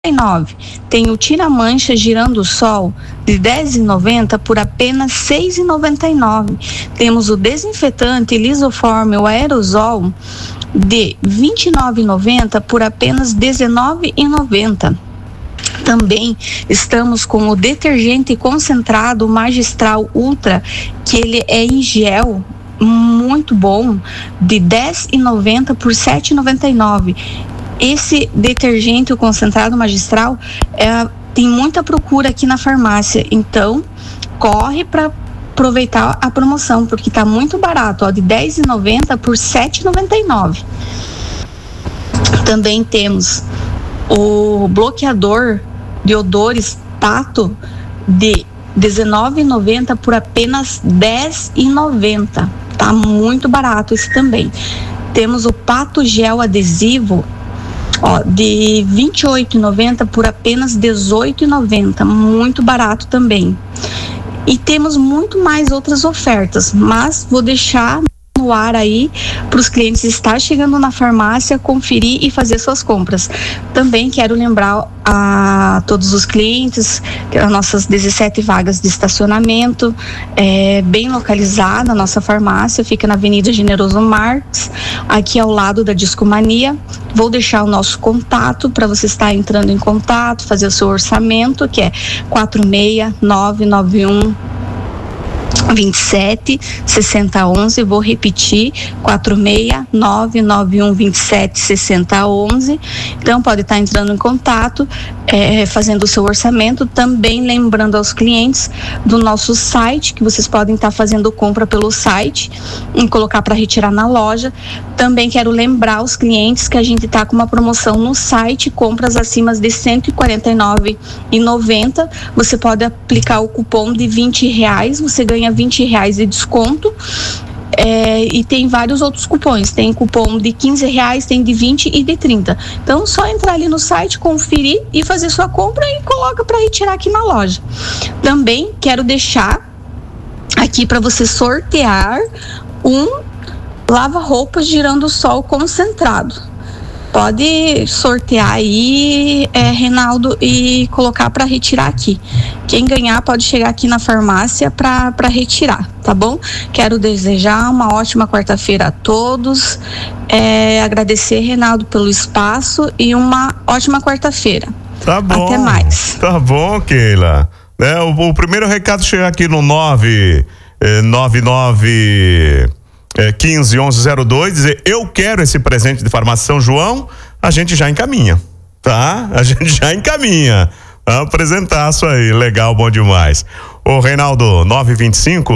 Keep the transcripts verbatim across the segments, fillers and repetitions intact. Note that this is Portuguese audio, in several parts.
Tem o tira-mancha girando sol de dez reais e noventa centavos por apenas seis reais e noventa e nove centavos. Temos o desinfetante lisoforme, o aerosol, de vinte e nove reais e noventa centavos por apenas dezenove reais e noventa centavos. Também estamos com o detergente concentrado Magistral Ultra, que ele é em gel, muito bom, de dez reais e noventa centavos por sete reais e noventa e nove centavos. Esse detergente, o concentrado Magistral, é, tem muita procura aqui na farmácia, então corre para aproveitar a promoção, porque está muito barato, ó, de dez reais e noventa centavos por sete reais e noventa e nove centavos. Também temos o bloqueador de odores Pato de dezenove reais e noventa centavos por apenas dez reais e noventa centavos. Tá muito barato esse também. Temos o Pato Gel adesivo, ó, de vinte e oito reais e noventa centavos por apenas dezoito reais e noventa centavos, muito barato também. E temos muito mais outras ofertas, mas vou deixar no ar aí para os clientes estar chegando na farmácia, conferir e fazer suas compras. Também quero lembrar a todos os clientes que as nossas dezessete vagas de estacionamento é bem localizada. A nossa farmácia fica na Avenida Generoso Marques, aqui ao lado da Discomania. Vou deixar o nosso contato para você estar entrando em contato, fazer o seu orçamento, que é quatro seis nove nove um vinte e sete sessenta onze. Vou repetir, quatro seis nove nove um vinte e sete sessenta onze. Então pode estar entrando em contato, é, fazendo o seu orçamento. Também lembrando aos clientes do nosso site, que vocês podem estar fazendo compra pelo site e colocar para retirar na loja. Também quero lembrar os clientes que a gente está com uma promoção no site, compras acima de cento e quarenta e nove reais e noventa centavos. Você pode aplicar o cupom de vinte reais, você ganha vinte reais de desconto. É, e tem vários outros cupons, tem cupom de quinze reais, tem de vinte e de trinta. Então só entrar ali no site, conferir e fazer sua compra e coloca para retirar aqui na loja. Também quero deixar aqui para você sortear um lava-roupas girando sol concentrado. Pode sortear aí, é, Reinaldo, e colocar para retirar aqui. Quem ganhar pode chegar aqui na farmácia para para retirar, tá bom? Quero desejar uma ótima quarta-feira a todos, é, agradecer, Reinaldo, pelo espaço e uma ótima quarta-feira. Tá bom. Até mais. Tá bom, Keila. É, o, o primeiro recado chega aqui no nove nove nove É, quinze onze zero dois, dizer eu quero esse presente de farmácia São João, a gente já encaminha, tá? A gente já encaminha. Apresentaço aí, legal, bom demais. Ô Reinaldo, nove e vinte e cinco.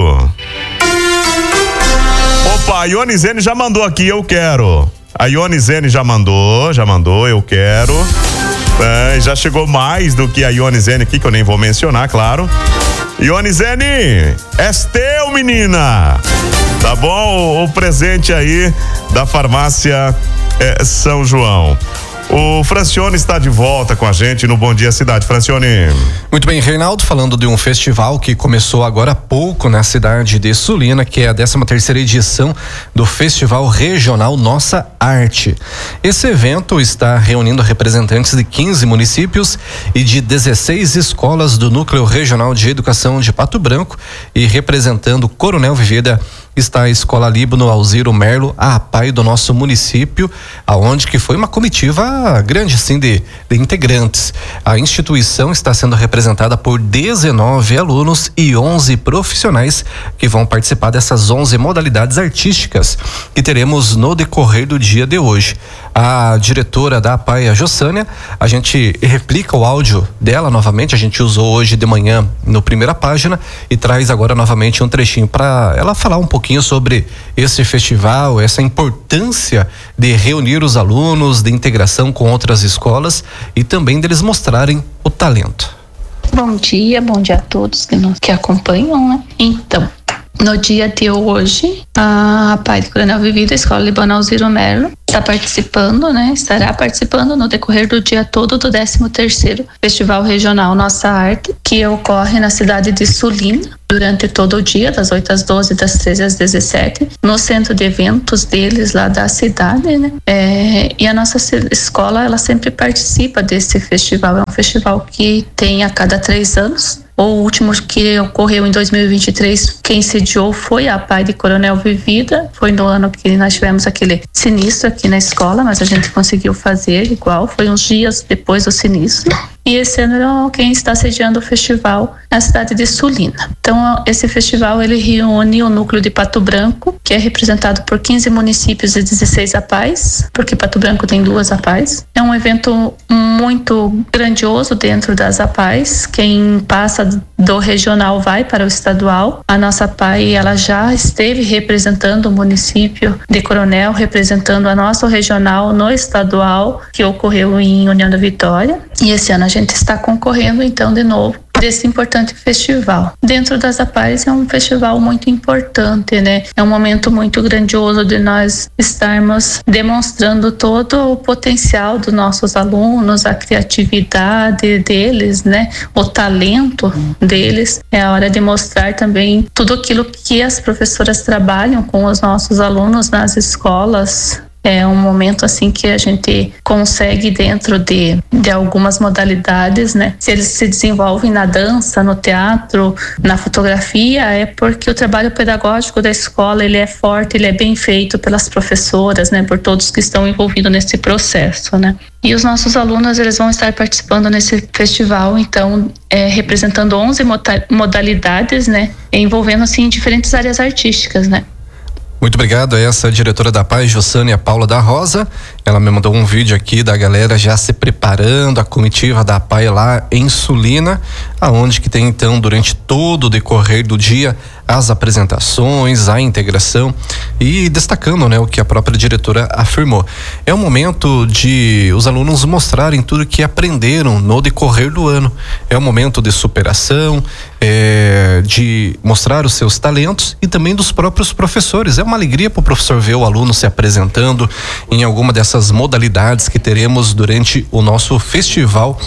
Opa, a Ionizene já mandou aqui, eu quero. A Ionizene já mandou, já mandou, eu quero. É, já chegou mais do que a Ionizene aqui, que eu nem vou mencionar, claro. Ionizene, és teu, menina. Tá bom? O, o presente aí da farmácia é, São João. O Francione está de volta com a gente no Bom Dia Cidade. Francione. Muito bem, Reinaldo, falando de um festival que começou agora há pouco na cidade de Sulina, que é a décima terceira edição do Festival Regional Nossa Arte. Esse evento está reunindo representantes de quinze municípios e de dezesseis escolas do Núcleo Regional de Educação de Pato Branco, e representando Coronel Vivida está a Escola Líbano Alziro Merlo, a APAI do nosso município, aonde que foi uma comitiva grande, assim, de, de integrantes. A instituição está sendo representada por dezenove alunos e onze profissionais que vão participar dessas onze modalidades artísticas que teremos no decorrer do dia de hoje. A diretora da APAI, a Jossânia, a gente replica o áudio dela novamente, a gente usou hoje de manhã no primeira página e traz agora novamente um trechinho para ela falar um pouquinho sobre esse festival, essa importância de reunir os alunos, de integração com outras escolas e também deles mostrarem o talento. Bom dia, bom dia a todos que, nos, que acompanham, né? Então, No dia de hoje, a Pai de Coronel Vivida, a Escola Libanal Ziro Melo, está participando, né? Estará participando no decorrer do dia todo do décimo terceiro Festival Regional Nossa Arte, que ocorre na cidade de Sulina, durante todo o dia, das oito às doze, das treze às dezessete, no centro de eventos deles lá da cidade, né? É, e a nossa escola, ela sempre participa desse festival. É um festival que tem a cada três anos. O último que ocorreu em dois mil e vinte e três, quem sediou foi a Pai de Coronel Vivida. Foi no ano que nós tivemos aquele sinistro aqui na escola, mas a gente conseguiu fazer igual. Foi uns dias depois do sinistro. E esse ano quem está sediando o festival é a cidade de Sulina. Então, esse festival ele reúne o núcleo de Pato Branco, que é representado por quinze municípios e dezesseis A P As, porque Pato Branco tem duas A P As. É um evento muito grandioso dentro das A P As. Quem passa do regional vai para o estadual. A nossa A P A I, ela já esteve representando o município de Coronel, representando a nossa regional no estadual, que ocorreu em União da Vitória. E esse ano a gente está concorrendo então de novo desse importante festival. Dentro das A P As é um festival muito importante, né? É um momento muito grandioso de nós estarmos demonstrando todo o potencial dos nossos alunos, a criatividade deles, né? O talento deles. É a hora de mostrar também tudo aquilo que as professoras trabalham com os nossos alunos nas escolas. É um momento assim que a gente consegue dentro de, de algumas modalidades, né? Se eles se desenvolvem na dança, no teatro, na fotografia, é porque o trabalho pedagógico da escola, ele é forte, ele é bem feito pelas professoras, né? Por todos que estão envolvidos nesse processo, né? E os nossos alunos, eles vão estar participando nesse festival, então, é, representando onze modalidades, né? Envolvendo, assim, diferentes áreas artísticas, né? Muito obrigado a essa diretora da P A I, Jossânia Paula da Rosa. Ela me mandou um vídeo aqui da galera já se preparando, a comitiva da P A I lá em Sulina, aonde que tem então durante todo o decorrer do dia as apresentações, a integração e destacando, né, o que a própria diretora afirmou. É um momento de os alunos mostrarem tudo que aprenderam no decorrer do ano. É um momento de superação, é, de mostrar os seus talentos e também dos próprios professores. É uma alegria para o professor ver o aluno se apresentando em alguma dessas modalidades que teremos durante o nosso festival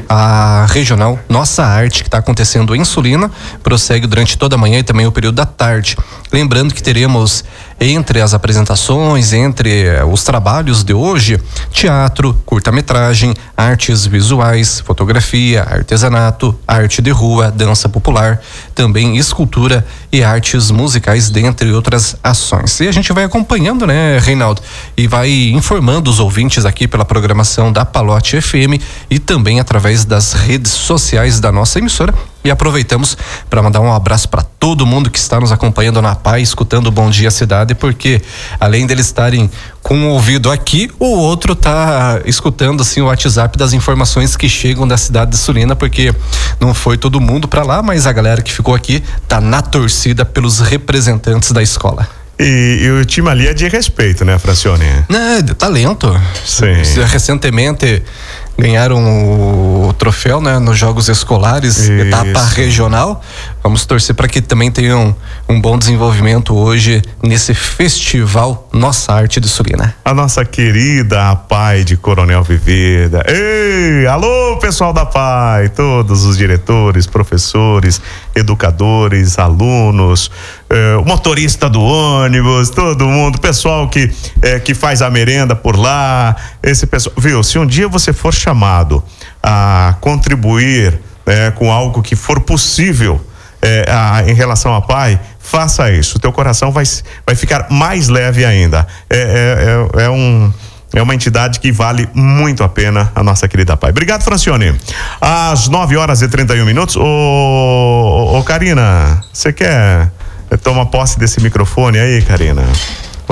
a regional Nossa Arte, que está acontecendo em Sulina, prossegue durante toda a manhã e também o período da tarde. Lembrando que teremos entre as apresentações, entre os trabalhos de hoje, teatro, curta-metragem, artes visuais, fotografia, artesanato, arte de rua, dança popular, também escultura e artes musicais, dentre outras ações. E a gente vai acompanhando, né, Reinaldo, e vai informando os ouvintes aqui pela programação da Palote F M e também através das redes sociais da nossa emissora. E aproveitamos para mandar um abraço para todo mundo que está nos acompanhando na P A I, escutando o Bom Dia Cidade, porque além deles estarem com o ouvido aqui, o outro tá escutando assim o WhatsApp das informações que chegam da cidade de Sulina, porque não foi todo mundo para lá, mas a galera que ficou aqui tá na torcida pelos representantes da escola. E, e o time ali é de respeito, né, Francione? É, de talento. Sim. Recentemente ganharam o troféu, né, nos jogos escolares, Isso. etapa regional. Vamos torcer para que também tenham um bom desenvolvimento hoje nesse festival Nossa Arte de Sulina. A nossa querida P A I de Coronel Vivida. Ei, alô, pessoal da P A I, todos os diretores, professores, educadores, alunos, eh, o motorista do ônibus, todo mundo, pessoal que eh, que faz a merenda por lá, esse pessoal, viu? Se um dia você for chamado a contribuir eh, com algo que for possível É, a, em relação à P A I, faça isso, o teu coração vai, vai ficar mais leve ainda. É, é, é, é, um, é uma entidade que vale muito a pena, a nossa querida P A I. Obrigado, Francione. Às nove horas e trinta e um minutos, ô, ô, ô Karina, você quer tomar posse desse microfone aí, Karina?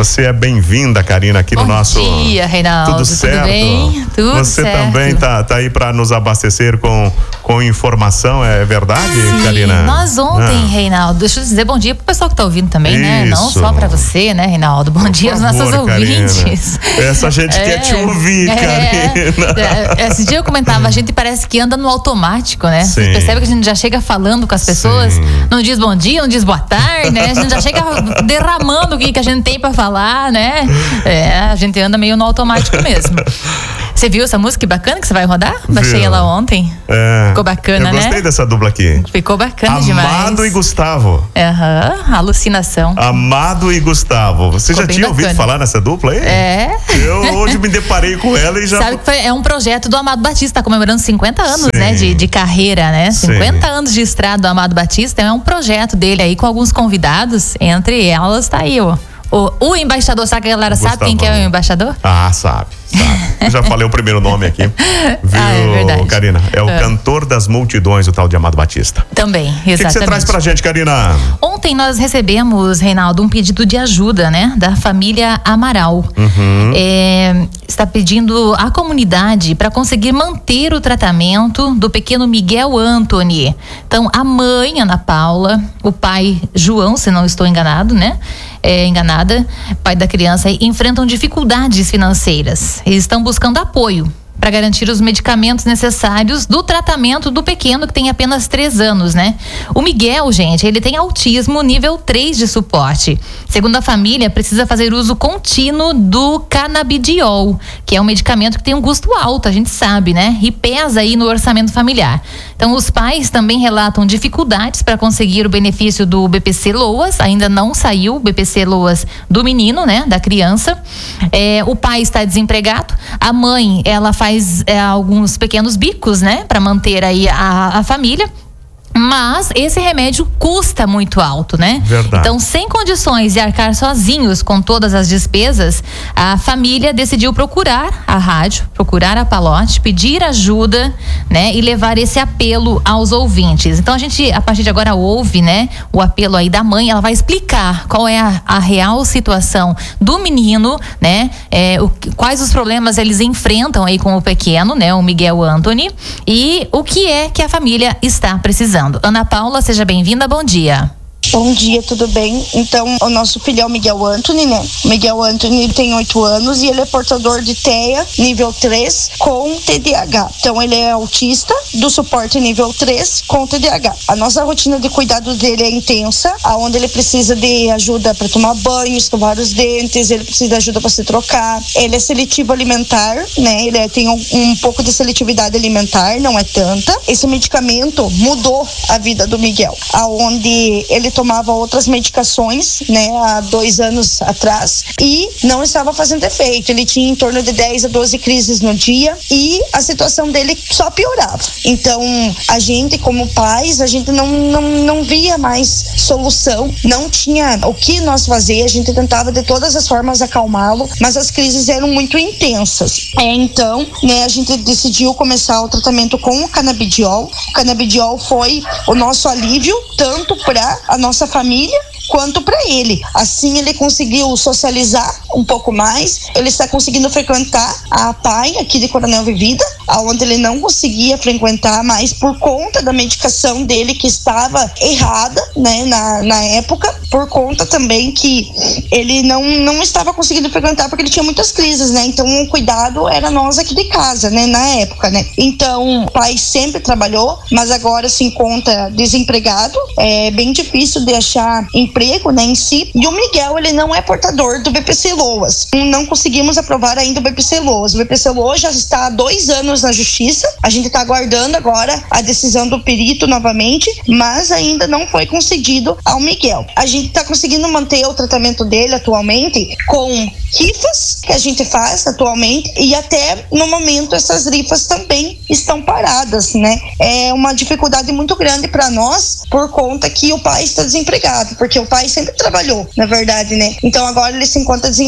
Você é bem-vinda, Karina, aqui Bom no nosso... Bom dia, Reinaldo. Tudo certo? Tudo bem? Tudo Você certo. também tá, tá aí para nos abastecer com, com informação, é verdade, Sim, Karina? nós ontem, Ah. Reinaldo, deixa eu dizer bom dia pro pessoal que tá ouvindo também, né? Não Isso. só pra você, né, Reinaldo? Bom Por dia aos favor, nossos ouvintes. Karina. Essa gente É, quer te ouvir, é, Karina. é, esse dia eu comentava, a gente parece que anda no automático, né? Você Sim. percebe que a gente já chega falando com as pessoas, Sim. não diz bom dia, não diz boa tarde, né? A gente já chega derramando o que, que a gente tem pra falar, né? É, a gente anda meio no automático mesmo. Você viu essa música bacana que você vai rodar? Baixei Viu. ela ontem. É. Ficou bacana, Eu gostei né? dessa dupla aqui. Ficou bacana Amado demais. Amado e Gustavo. Aham, alucinação. Amado e Gustavo. Você Ficou já bem tinha ouvido bacana. falar nessa dupla aí? É. Eu hoje me deparei com ela e já... Sabe que foi, é um projeto do Amado Batista, tá comemorando cinquenta anos, Sim. né, de, de carreira, né? Sim. cinquenta anos de estrada do Amado Batista, é um projeto dele aí com alguns convidados, entre elas tá aí, ó. O, o embaixador, sabe que a galera sabe quem que é o embaixador? Ah, sabe, sabe. Eu já falei o primeiro nome aqui. Viu, Ah, é verdade. Karina? É o Ah. cantor das multidões, o tal de Amado Batista. Também, O que, exatamente. que você traz pra gente, Karina? Ontem nós recebemos, Reinaldo, um pedido de ajuda, né? Da família Amaral. Uhum. É, está pedindo à comunidade para conseguir manter o tratamento do pequeno Miguel Anthony. Então, a mãe, Ana Paula, o pai, João, se não estou enganado, né? É, enganada, pai da criança, enfrentam dificuldades financeiras. Eles estão buscando apoio para garantir os medicamentos necessários do tratamento do pequeno, que tem apenas três anos, né? O Miguel, gente, ele tem autismo nível três de suporte. Segundo a família, precisa fazer uso contínuo do canabidiol, que é um medicamento que tem um custo alto, a gente sabe, né? E pesa aí no orçamento familiar. Então, os pais também relatam dificuldades para conseguir o benefício do B P C Loas, ainda não saiu o B P C Loas do menino, né? Da criança. É, o pai está desempregado, a mãe, ela faz faz é, alguns pequenos bicos, né, para manter aí a, a família. Mas esse remédio custa muito alto, né? Verdade. Então, sem condições de arcar sozinhos com todas as despesas, a família decidiu procurar a rádio, procurar a Palote, pedir ajuda, né? E levar esse apelo aos ouvintes. Então, a gente, a partir de agora, ouve, né? O apelo aí da mãe, ela vai explicar qual é a, a real situação do menino, né? É, o, quais os problemas eles enfrentam aí com o pequeno, né? O Miguel Anthony, e o que é que a família está precisando. Ana Paula, seja bem-vinda, bom dia. Bom dia, tudo bem? Então, o nosso filho é o Miguel Anthony, né? O Miguel Anthony ele tem oito anos e ele é portador de T E A nível três com T D A H. Então, ele é autista do suporte nível três com T D A H. A nossa rotina de cuidado dele é intensa, aonde ele precisa de ajuda para tomar banho, escovar os dentes, ele precisa de ajuda para se trocar. Ele é seletivo alimentar, né? Ele é, tem um, um pouco de seletividade alimentar, não é tanta. Esse medicamento mudou a vida do Miguel, aonde ele tomava outras medicações, né, há dois anos atrás e não estava fazendo efeito. Ele tinha em torno de dez a doze crises no dia e a situação dele só piorava. Então, a gente, como pais, a gente não, não, não via mais solução, não tinha o que nós fazer, a gente tentava de todas as formas acalmá-lo, mas as crises eram muito intensas. É, então, né, a gente decidiu começar o tratamento com o canabidiol. O canabidiol foi o nosso alívio, tanto para a nossa família quanto para ele. Assim ele conseguiu socializar um pouco mais, ele está conseguindo frequentar a P A I aqui de Coronel Vivida, aonde ele não conseguia frequentar mais por conta da medicação dele que estava errada, né, na, na época, por conta também que ele não, não estava conseguindo frequentar porque ele tinha muitas crises, né, então o cuidado era nós aqui de casa, né, na época, né. Então o pai sempre trabalhou, mas agora se encontra desempregado, é bem difícil de achar emprego, né, em si, e o Miguel, ele não é portador do B P C Loas, não conseguimos aprovar ainda o B P C Loas. O B P C Loas já está há dois anos na justiça, a gente está aguardando agora a decisão do perito novamente, mas ainda não foi concedido ao Miguel. A gente está conseguindo manter o tratamento dele atualmente com rifas que a gente faz atualmente, e até no momento essas rifas também estão paradas, né? É uma dificuldade muito grande para nós por conta que o pai está desempregado, porque o pai sempre trabalhou, na verdade, né? Então agora ele se encontra desempregado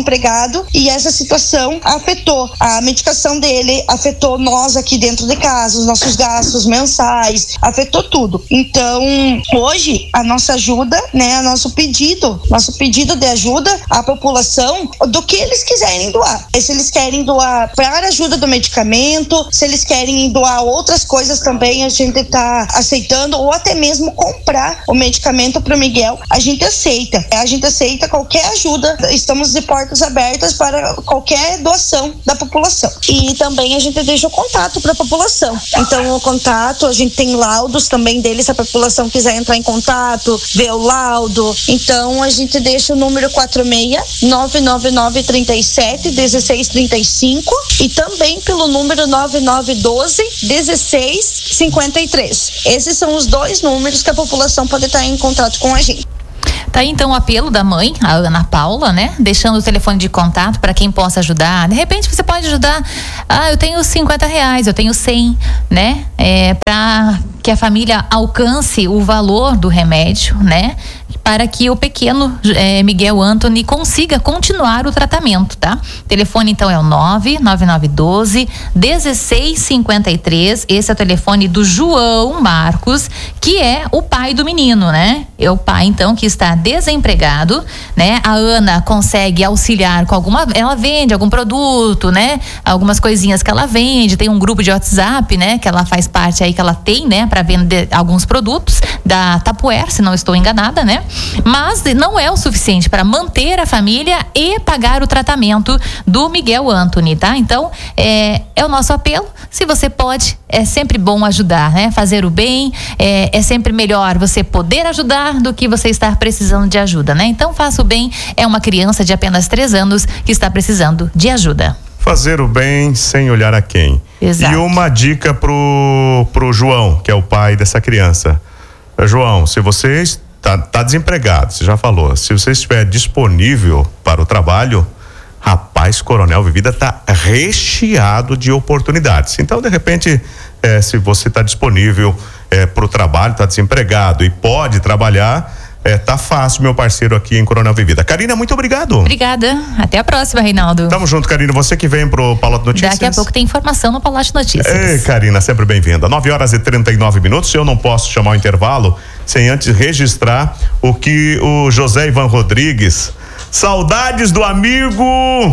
desempregado e essa situação afetou a medicação dele, afetou nós aqui dentro de casa, os nossos gastos mensais, afetou tudo. Então, hoje, a nossa ajuda, né, nosso pedido, nosso pedido de ajuda à população do que eles quiserem doar. Se eles querem doar para a ajuda do medicamento, se eles querem doar outras coisas também, a gente está aceitando, ou até mesmo comprar o medicamento para o Miguel, a gente aceita. A gente aceita qualquer ajuda, estamos de portas abertas para qualquer doação da população. E também a gente deixa o contato para a população. Então, o contato, a gente tem laudos também deles, se a população quiser entrar em contato, ver o laudo. Então, a gente deixa o número quatro seis nove nove nove três sete um seis três cinco e também pelo número nove nove um dois um seis cinco três. Esses são os dois números que a população pode estar em contato com a gente. Tá aí então o apelo da mãe, a Ana Paula, né? Deixando o telefone de contato para quem possa ajudar. De repente você pode ajudar. Ah, eu tenho cinquenta reais, eu tenho cem, né? É, para que a família alcance o valor do remédio, né? Para que o pequeno é, Miguel Anthony consiga continuar o tratamento, tá? O telefone então é o nove nove nove um dois um seis cinco três. Esse é o telefone do João Marcos, que é o pai do menino, né? É o pai então que está desempregado, né? A Ana consegue auxiliar com alguma, ela vende algum produto, né? Algumas coisinhas que ela vende, tem um grupo de WhatsApp, né? Que ela faz parte aí, que ela tem, né? Para vender alguns produtos da Tupperware, se não estou enganada, né? Mas não é o suficiente para manter a família e pagar o tratamento do Miguel Anthony, tá? Então, é, é o nosso apelo. Se você pode, é sempre bom ajudar, né? Fazer o bem, é, é sempre melhor você poder ajudar do que você estar precisando de ajuda, né? Então, faça o bem. É uma criança de apenas três anos que está precisando de ajuda. Fazer o bem sem olhar a quem. Exato. E uma dica pro, pro João, que é o pai dessa criança. João, se você Tá, tá desempregado, você já falou. Se você estiver disponível para o trabalho, rapaz, Coronel Vivida tá recheado de oportunidades. Então, de repente, é, se você tá disponível é, para o trabalho, tá desempregado e pode trabalhar, é, tá fácil, meu parceiro aqui em Coronel Vivida. Karina, muito obrigado. Obrigada. Até a próxima, Reinaldo. Tamo junto, Karina. Você que vem pro Palácio Notícias. Daqui a pouco tem informação no Palácio Notícias. Ei, Karina, sempre bem-vinda. nove horas e trinta e nove minutos. Eu não posso chamar o intervalo sem antes registrar o que o José Ivan Rodrigues, saudades do amigo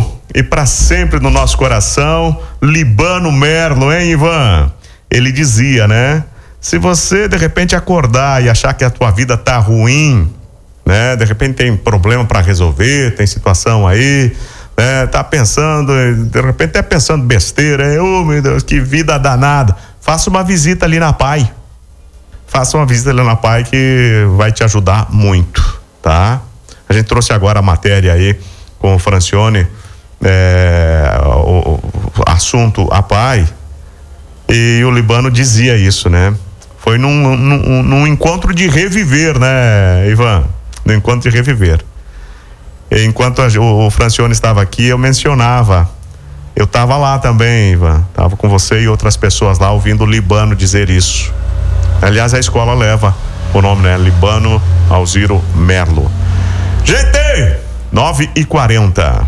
e para sempre no nosso coração, Libano Merlo, hein, Ivan? Ele dizia, né? Se você de repente acordar e achar que a tua vida tá ruim, né? De repente tem problema para resolver, tem situação aí, né? Tá pensando, de repente até pensando besteira, oh meu Deus, que vida danada. Faça uma visita ali na P A I. Faça uma visita ali na P A I que vai te ajudar muito, tá? A gente trouxe agora a matéria aí com o Francione, é, o, o assunto a P A I, e o Libano dizia isso, né? Foi num, num, num encontro de reviver, né, Ivan? No encontro de reviver. E enquanto a, o, o Francione estava aqui, eu mencionava, eu estava lá também, Ivan, estava com você e outras pessoas lá ouvindo o Libano dizer isso. Aliás, a escola leva o nome, né? Libano Alziro Merlo. Gente, nove e quarenta.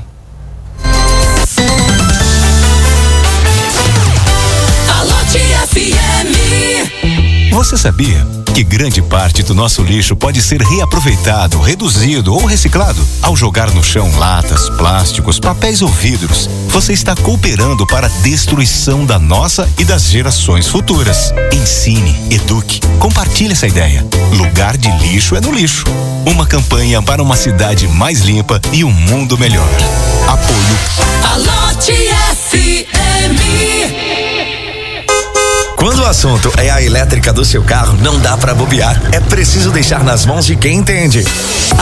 Alô, F M. Você sabia que grande parte do nosso lixo pode ser reaproveitado, reduzido ou reciclado? Ao jogar no chão latas, plásticos, papéis ou vidros, você está cooperando para a destruição da nossa e das gerações futuras. Ensine, eduque, compartilhe essa ideia. Lugar de lixo é no lixo. Uma campanha para uma cidade mais limpa e um mundo melhor. Apoio. Alô, F M. Quando o assunto é a elétrica do seu carro, não dá pra bobear. É preciso deixar nas mãos de quem entende.